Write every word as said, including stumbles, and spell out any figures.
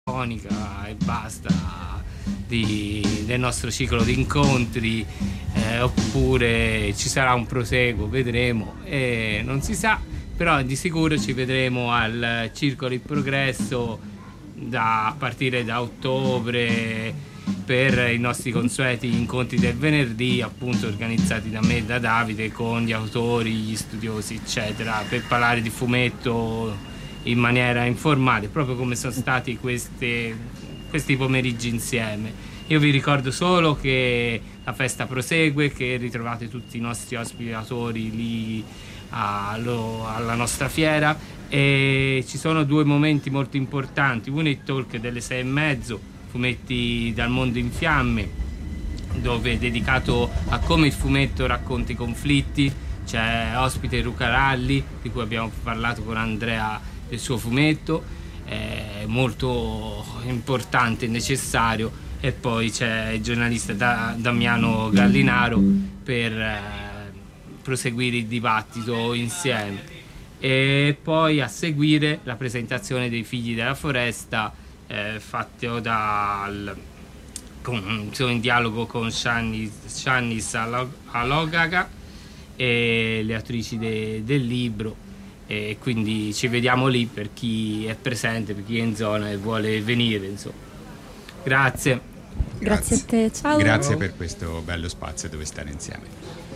E basta di, del nostro ciclo di incontri, eh, oppure ci sarà un proseguo, vedremo, e non si sa, però di sicuro ci vedremo al Circolo Il Progresso da, a partire da ottobre per i nostri consueti incontri del venerdì, appunto organizzati da me e da Davide con gli autori, gli studiosi eccetera, per parlare di fumetto in maniera informale, proprio come sono stati queste, questi pomeriggi insieme. Io vi ricordo solo che la festa prosegue, che ritrovate tutti i nostri ospitatori lì allo, alla nostra fiera, e ci sono due momenti molto importanti: uno è il talk delle sei e mezzo, fumetti dal mondo in fiamme, dove è dedicato a come il fumetto racconta i conflitti. C'è ospite Luca Ralli, di cui abbiamo parlato con Andrea del suo fumetto, è molto importante e necessario. E poi c'è il giornalista da, Damiano Gallinaro per eh, proseguire il dibattito insieme. E poi a seguire la presentazione dei Figli della Foresta, eh, fatto dal con, in dialogo con Shannis Alogaga e le autrici de, del libro. E quindi ci vediamo lì per chi è presente, per chi è in zona e vuole venire, insomma. Grazie. Grazie, Grazie a te, ciao. Grazie per questo bello spazio dove stare insieme.